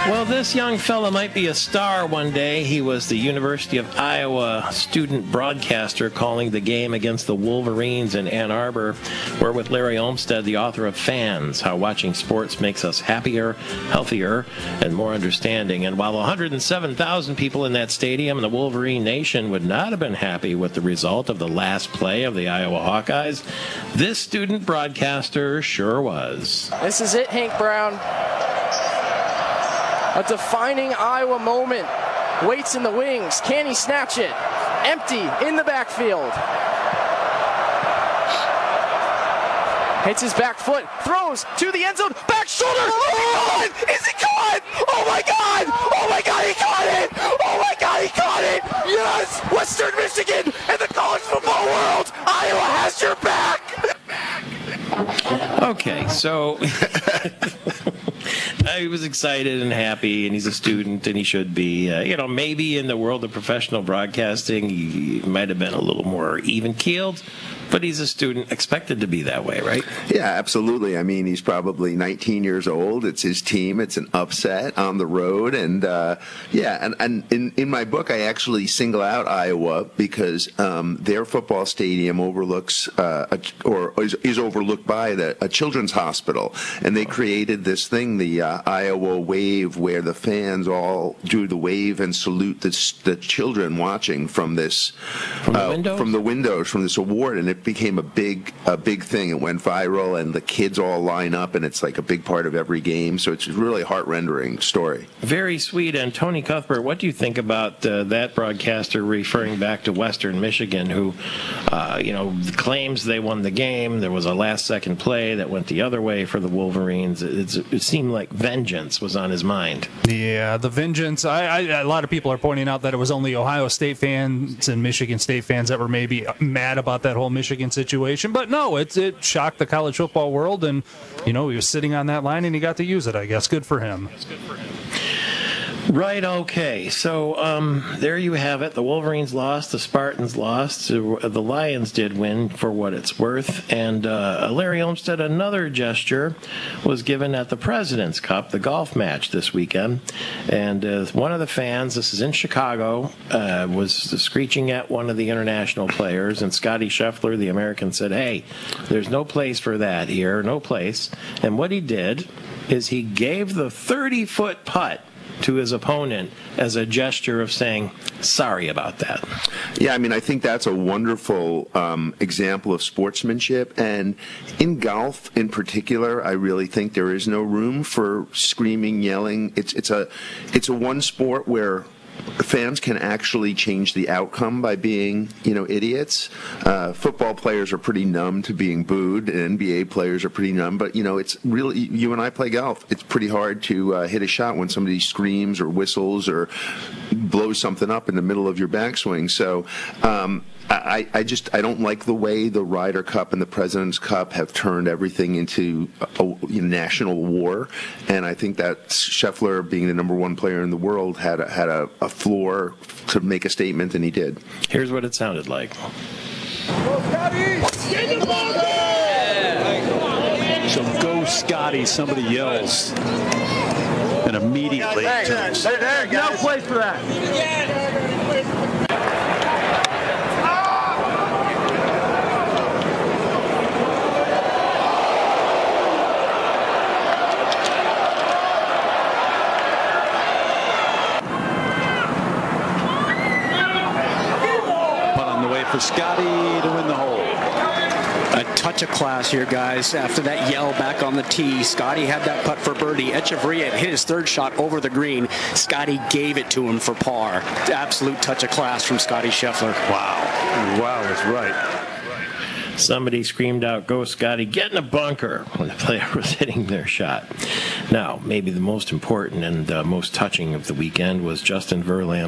Well, this young fella might be a star one day. He was the University of Iowa student broadcaster calling the game against the Wolverines in Ann Arbor. We're with Larry Olmsted, the author of Fans, How Watching Sports Makes Us Happier, Healthier, and More Understanding. And while 107,000 people in that stadium and the Wolverine Nation would not have been happy with the result of the last play of the Iowa Hawkeyes, this student broadcaster sure was. This is it, Hank Brown. A defining Iowa moment. Waits in the wings. Can he snatch it? Empty in the backfield. Hits his back foot. Throws to the end zone. Back shoulder. Oh, is he caught? Oh my God! Oh my God! He caught it! Oh my God! He caught it! Yes! Western Michigan and the college football world. Iowa has your back. Okay, so he was excited and happy, and he's a student, and he should be. Maybe in the world of professional broadcasting, he might have been a little more even-keeled, but he's a student, expected to be that way, right? Yeah, absolutely. I mean, he's probably 19 years old. It's his team. It's an upset on the road. And, and in my book, I actually single out Iowa because their football stadium overlooks is overlooked by a children's hospital. And they created this thing, the Iowa Wave, where the fans all do the wave and salute the children watching from this from the windows from this award. And it became a big thing. It went viral, and the kids all line up, and it's like a big part of every game. So it's a really heart-rendering story. Very sweet. And Tony Cuthbert, what do you think about that broadcaster referring back to Western Michigan, who, claims they won the game? There was a last-second play that went the other way for the Wolverines. It seemed like vengeance was on his mind. Yeah, the vengeance. A lot of people are pointing out that it was only Ohio State fans and Michigan State fans that were maybe mad about that whole Michigan situation, but no, it shocked the college football world, and he was sitting on that line and he got to use it, I guess. Good for him. Right, okay. So there you have it. The Wolverines lost, the Spartans lost, the Lions did win for what it's worth. And Larry Olmsted, another gesture was given at the President's Cup, the golf match this weekend. And one of the fans, this is in Chicago, was screeching at one of the international players. And Scotty Scheffler, the American, said, "Hey, there's no place for that here, no place." And what he did is he gave the 30-foot putt to his opponent as a gesture of saying, sorry about that. Yeah, I mean, I think that's a wonderful example of sportsmanship. And in golf in particular, I really think there is no room for screaming, yelling. It's a one sport where fans can actually change the outcome by being, idiots. Football players are pretty numb to being booed, and NBA players are pretty numb. But, it's really, you and I play golf. It's pretty hard to hit a shot when somebody screams or whistles or blows something up in the middle of your backswing. So, I don't like the way the Ryder Cup and the President's Cup have turned everything into a national war, and I think that Scheffler, being the number one player in the world, had a floor to make a statement, and he did. Here's what it sounded like. So go Scotty, somebody yells, and immediately turns. No place for that. For Scotty to win the hole. A touch of class here, guys. After that yell back on the tee, Scotty had that putt for birdie. Echeverria hit his third shot over the green. Scotty gave it to him for par. Absolute touch of class from Scotty Scheffler. Wow, that's right. Somebody screamed out, "Go Scotty, get in the bunker," when the player was hitting their shot. Now, maybe the most important and most touching of the weekend was Justin Verlander